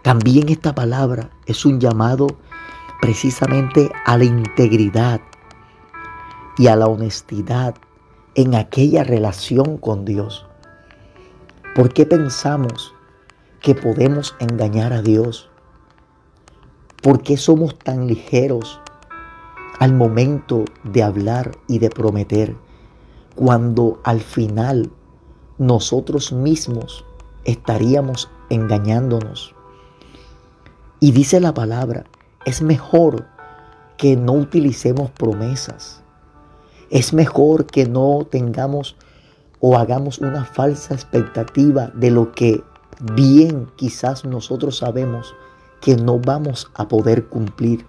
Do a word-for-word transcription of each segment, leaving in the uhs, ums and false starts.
También esta palabra es un llamado precisamente a la integridad y a la honestidad en aquella relación con Dios. ¿Por qué pensamos que podemos engañar a Dios? ¿Por qué somos tan ligeros al momento de hablar y de prometer, cuando al final nosotros mismos estaríamos engañándonos? Y dice la palabra, es mejor que no utilicemos promesas. Es mejor que no tengamos o hagamos una falsa expectativa de lo que bien quizás nosotros sabemos que no vamos a poder cumplir.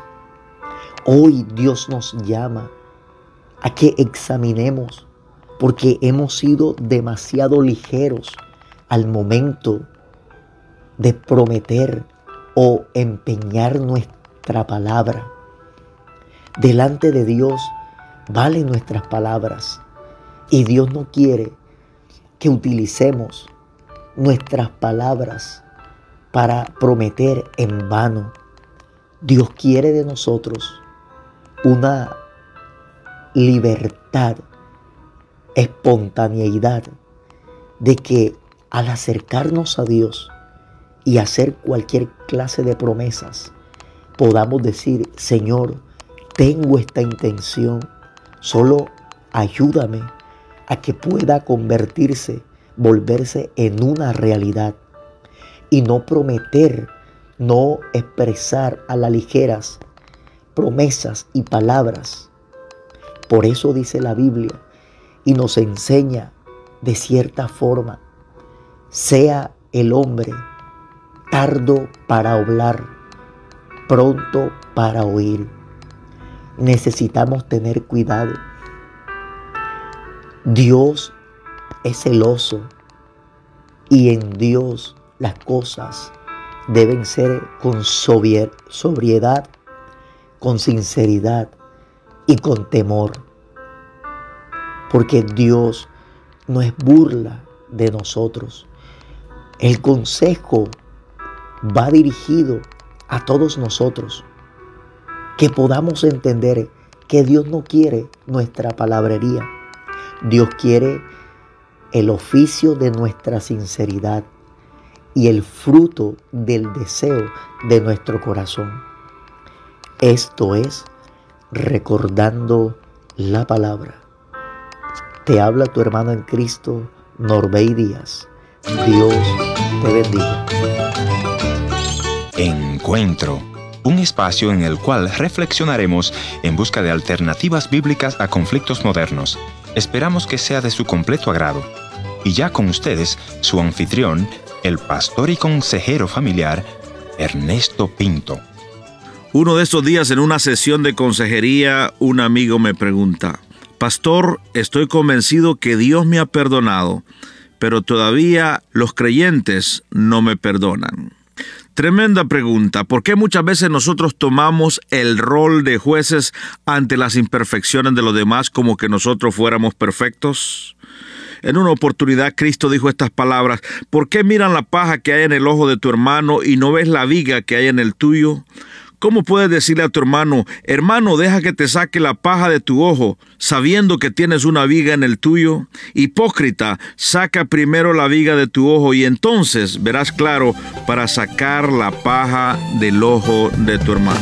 Hoy Dios nos llama a que examinemos, porque hemos sido demasiado ligeros al momento de prometer o empeñar nuestra palabra. Delante de Dios valen nuestras palabras, y Dios no quiere que utilicemos nuestras palabras para prometer en vano. Dios quiere de nosotros una libertad, espontaneidad, de que al acercarnos a Dios y hacer cualquier clase de promesas, podamos decir, Señor, tengo esta intención, solo ayúdame a que pueda convertirse, volverse en una realidad, y no prometer, no expresar a la ligeras promesas y palabras. Por eso dice la Biblia y nos enseña de cierta forma, sea el hombre tardo para hablar, pronto para oír. Necesitamos tener cuidado. Dios es celoso y en Dios las cosas deben ser con sobrier- sobriedad, con sinceridad y con temor. Porque Dios no es burla de nosotros. El consejo va dirigido a todos nosotros, que podamos entender que Dios no quiere nuestra palabrería. Dios quiere el oficio de nuestra sinceridad y el fruto del deseo de nuestro corazón. Esto es recordando la palabra. Te habla tu hermano en Cristo, Norbey Díaz. Dios te bendiga. Encuentro, un espacio en el cual reflexionaremos en busca de alternativas bíblicas a conflictos modernos. Esperamos que sea de su completo agrado. Y ya con ustedes, su anfitrión, el pastor y consejero familiar, Ernesto Pinto. Uno de estos días, en una sesión de consejería, un amigo me pregunta: Pastor, estoy convencido que Dios me ha perdonado, pero todavía los creyentes no me perdonan. Tremenda pregunta. ¿Por qué muchas veces nosotros tomamos el rol de jueces ante las imperfecciones de los demás como que nosotros fuéramos perfectos? En una oportunidad Cristo dijo estas palabras: ¿por qué miran la paja que hay en el ojo de tu hermano y no ves la viga que hay en el tuyo? ¿Cómo puedes decirle a tu hermano: hermano, deja que te saque la paja de tu ojo, sabiendo que tienes una viga en el tuyo? Hipócrita, saca primero la viga de tu ojo y entonces verás claro para sacar la paja del ojo de tu hermano.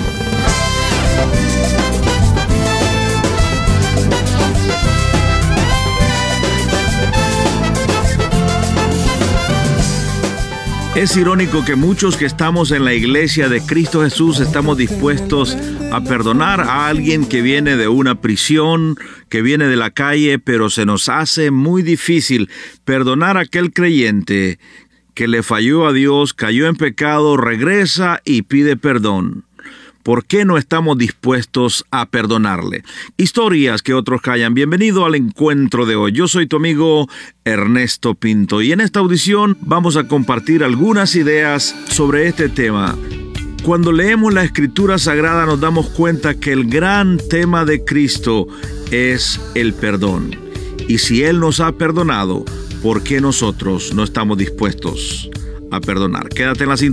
Es irónico que muchos que estamos en la iglesia de Cristo Jesús estamos dispuestos a perdonar a alguien que viene de una prisión, que viene de la calle, pero se nos hace muy difícil perdonar a aquel creyente que le falló a Dios, cayó en pecado, regresa y pide perdón. ¿Por qué no estamos dispuestos a perdonarle? Historias que otros callan. Bienvenido al encuentro de hoy. Yo soy tu amigo Ernesto Pinto y en esta audición vamos a compartir algunas ideas sobre este tema. Cuando leemos la Escritura Sagrada nos damos cuenta que el gran tema de Cristo es el perdón. Y si Él nos ha perdonado, ¿por qué nosotros no estamos dispuestos a perdonar? Quédate en la sintonía.